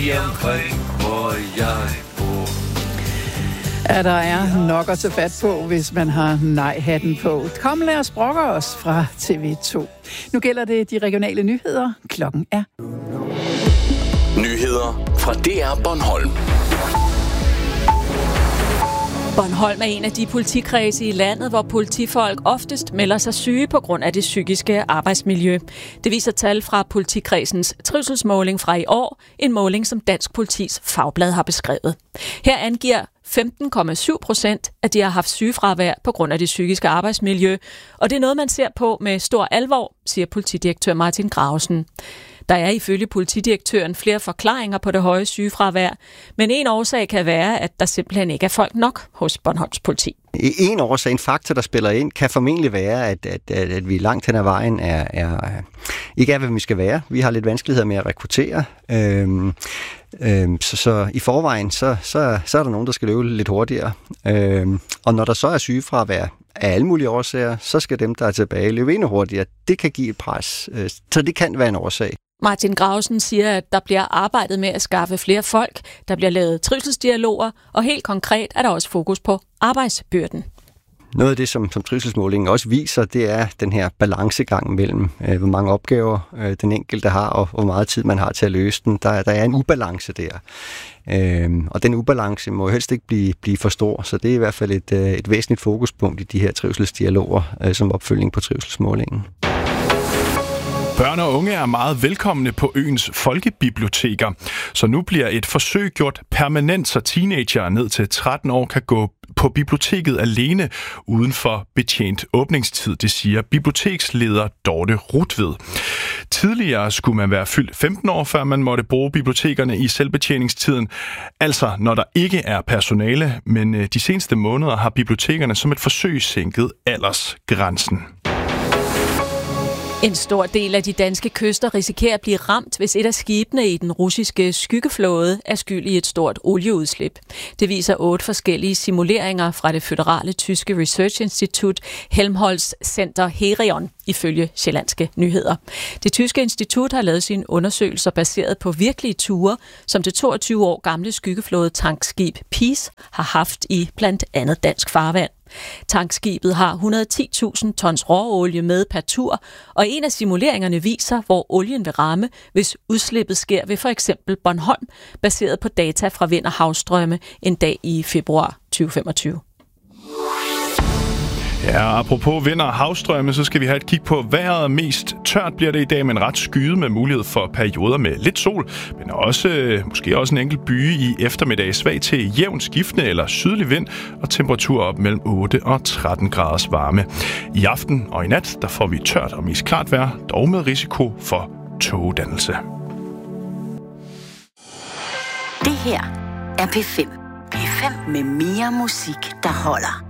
lige omkring, hvor jeg bor. Ja, der er nok at tage fat på, hvis man har nej-hatten på. Kom, lad os brokke os fra TV2. Nu gælder det de regionale nyheder. Klokken er. Nyheder fra DR Bornholm. Bornholm er en af de politikredse i landet, hvor politifolk oftest melder sig syge på grund af det psykiske arbejdsmiljø. Det viser tal fra politikredsens trivselsmåling fra i år, en måling, som Dansk Politis Fagblad har beskrevet. Her angiver 15,7%, at de har haft sygefravær på grund af det psykiske arbejdsmiljø, og det er noget, man ser på med stor alvor, siger politidirektør Martin Gravesen. Der er ifølge politidirektøren flere forklaringer på det høje sygefravær, men en årsag kan være, at der simpelthen ikke er folk nok hos Bornholms politi. En årsag, en faktor, der spiller ind, kan formentlig være, at vi langt hen ad vejen ikke er, hvad vi skal være. Vi har lidt vanskeligheder med at rekruttere. Så i forvejen, så er der nogen, der skal løbe lidt hurtigere. Og når der så er sygefravær af alle mulige årsager, så skal dem, der er tilbage, løbe endnu hurtigere. Det kan give et pres. Så det kan være en årsag. Martin Gravesen siger, at der bliver arbejdet med at skaffe flere folk, der bliver lavet trivselsdialoger, og helt konkret er der også fokus på arbejdsbyrden. Noget af det, som trivselsmålingen også viser, det er den her balancegang mellem, hvor mange opgaver den enkelte har, og hvor meget tid man har til at løse den. Der er en ubalance der. Og den ubalance må helst ikke blive for stor, så det er i hvert fald et væsentligt fokuspunkt i de her trivselsdialoger som opfølgning på trivselsmålingen. Børn og unge er meget velkomne på øens folkebiblioteker, så nu bliver et forsøg gjort permanent, så teenagere ned til 13 år kan gå på biblioteket alene uden for betjent åbningstid, det siger biblioteksleder Dorte Rutved. Tidligere skulle man være fyldt 15 år, før man måtte bruge bibliotekerne i selvbetjeningstiden, altså når der ikke er personale, men de seneste måneder har bibliotekerne som et forsøg sænket aldersgrænsen. En stor del af de danske kyster risikerer at blive ramt, hvis et af skibene i den russiske skyggeflåde er skyld i et stort olieudslip. Det viser 8 forskellige simuleringer fra det føderale tyske research-institut Helmholtz Center Herion, ifølge Sjællandske Nyheder. Det tyske institut har lavet sine undersøgelser baseret på virkelige ture, som det 22 år gamle skyggeflåde tankskib Peace har haft i blandt andet dansk farvand. Tankskibet har 110.000 tons råolie med per tur, og en af simuleringerne viser, hvor olien vil ramme, hvis udslippet sker ved for eksempel Bornholm, baseret på data fra vind- og havstrømme en dag i februar 2025. Ja, apropos vind- og havstrømme, så skal vi have et kig på vejret. Mest tørt bliver det i dag, men ret skyet med mulighed for perioder med lidt sol, men måske også en enkelt byge i eftermiddag. Svag til jævn skiftende eller sydlig vind og temperatur op mellem 8 og 13 graders varme. I aften og i nat, der får vi tørt og mest klart vejr, dog med risiko for tågedannelse. Det her er P5. P5 med mere musik, der holder.